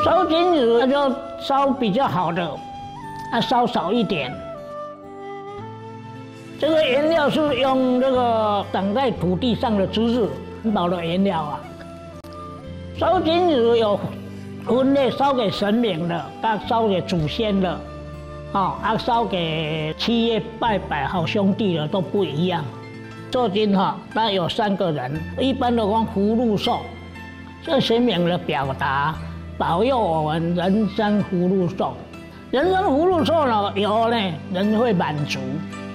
烧金纸就烧比较好的，烧少一点。这个原料是用这个长在土地上的竹子环保的原料啊。烧金纸有分类，烧给神明的，烧给祖先的，烧给企业拜拜好兄弟的都不一样。做金它有3个人，一般的讲福禄寿，向神明的表达，保佑我们人生福禄寿。人生福禄寿呢，有呢，人会满足。